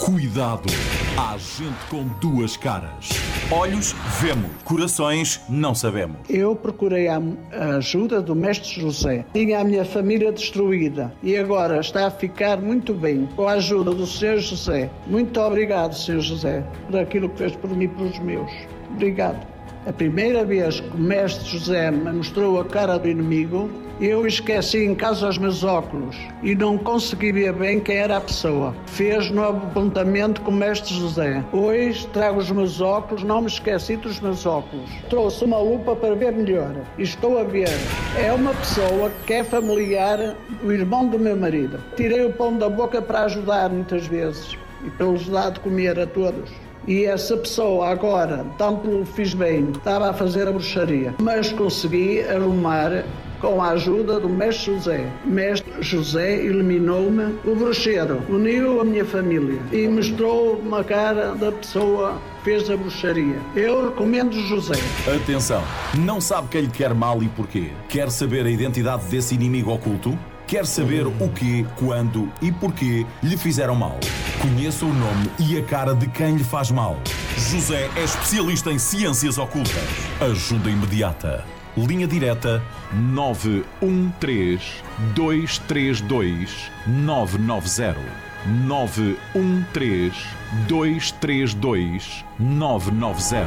Cuidado, há gente com duas caras. Olhos vemos, corações não sabemos. Eu procurei a ajuda do Mestre José. Tinha a minha família destruída e agora está a ficar muito bem com a ajuda do Senhor José. Muito obrigado, Senhor José, por aquilo que fez por mim e pelos meus. Obrigado. A primeira vez que o Mestre José me mostrou a cara do inimigo, eu esqueci em casa os meus óculos e não consegui ver bem quem era a pessoa. Fez no apontamento com o Mestre José. Hoje trago os meus óculos, não me esqueci dos meus óculos. Trouxe uma lupa para ver melhor e estou a ver. É uma pessoa que é familiar do irmão do meu marido. Tirei o pão da boca para ajudar muitas vezes e para lhes dar de comer a todos. E essa pessoa agora, tanto lhe fiz bem, estava a fazer a bruxaria, mas consegui arrumar com a ajuda do Mestre José. O Mestre José eliminou-me o bruxeiro, uniu a minha família e mostrou uma cara da pessoa que fez a bruxaria. Eu recomendo José. Atenção, não sabe quem lhe quer mal e porquê? Quer saber a identidade desse inimigo oculto? Quer saber o que, quando e porquê lhe fizeram mal? Conheça o nome e a cara de quem lhe faz mal. José é especialista em ciências ocultas. Ajuda imediata. Linha direta 913 232 990. 913 232 990.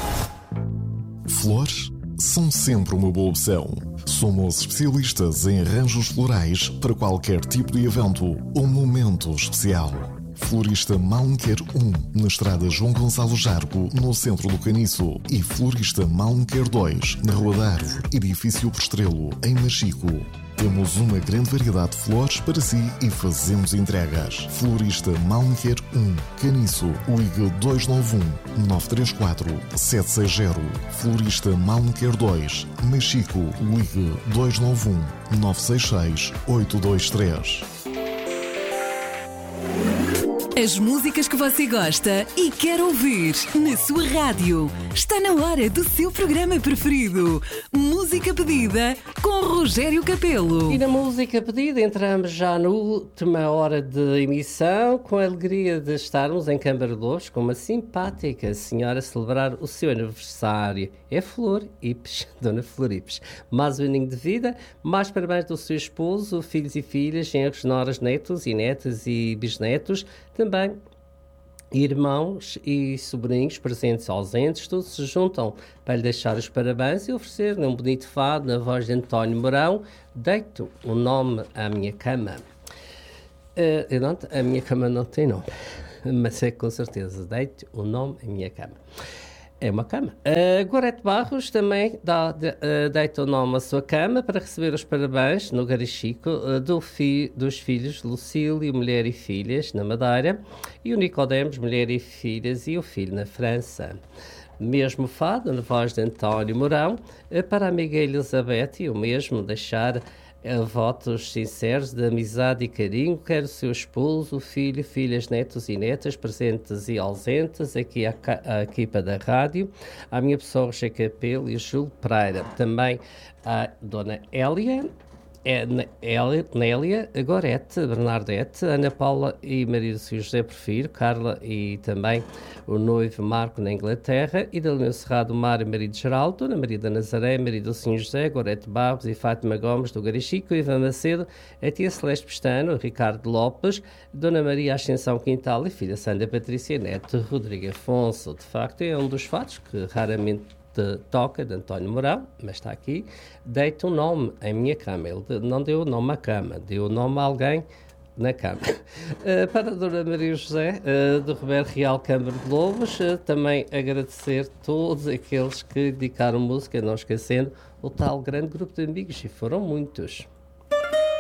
Flores são sempre uma boa opção. Somos especialistas em arranjos florais para qualquer tipo de evento ou momento especial. Florista Malmquer 1, na estrada João Gonçalo Jargo, no centro do Caniço. E Florista Malmquer 2, na Rua da Árvore, edifício Prestrelo, em Machico. Temos uma grande variedade de flores para si e fazemos entregas. Florista Malmquer 1, Caniço, ligue 291-934-760. Florista Malmquer 2, Machico, ligue 291-966-823. As músicas que você gosta e quer ouvir na sua rádio. Está na hora do seu programa preferido. Música Pedida com Rogério Capelo. E na Música Pedida entramos já na última hora de emissão, com a alegria de estarmos em Câmara de Lobos com uma simpática senhora a celebrar o seu aniversário. É Flor Ipes, Dona Flor Ipes. Mais um aninho de vida, mais parabéns do seu esposo, filhos e filhas, genros, noras, netos e netas e bisnetos. Também irmãos e sobrinhos presentes e ausentes, todos se juntam para lhe deixar os parabéns e oferecer-lhe um bonito fado na voz de António Mourão. Deito o nome à minha cama. A minha cama não tem nome, mas é com certeza. Deito o nome à minha cama. É uma cama. Gorete Barros também deita o nome à sua cama para receber os parabéns no Garichico dos filhos Lucílio, mulher e filhas, na Madeira, e o Nicodemos, mulher e filhas, e o filho na França. Mesmo fado, na voz de António Mourão, para a amiga Elizabeth, e o mesmo deixar votos sinceros de amizade e carinho, quer o seu esposo, filho, filhas, netos e netas, presentes e ausentes, aqui a equipa da rádio, a minha pessoa, Roger Capelo e Júlio Pereira, também a Dona Nélia, Gorete, Bernardete, Ana Paula e Maria do Senhor José Prefiro, Carla e também o noivo Marco na Inglaterra, e da Leonor Cerrado, Mário, marido Geraldo, Dona Maria da Nazaré, Maria do Senhor José, Gorete Barros e Fátima Gomes do Garichico, Ivan Macedo, a tia Celeste Pestano, Ricardo Lopes, Dona Maria Ascensão Quintal e filha Sandra Patrícia Neto, Rodrigo Afonso. De facto, é um dos fatos que raramente toca, de António Mourão, mas está aqui. Deita um nome em minha cama. Ele não deu o nome à cama, deu o nome a alguém na cama. Para a Dona Maria José, do Roberto Real Câmara de Lobos, também agradecer todos aqueles que dedicaram música, não esquecendo o tal grande grupo de amigos, e foram muitos.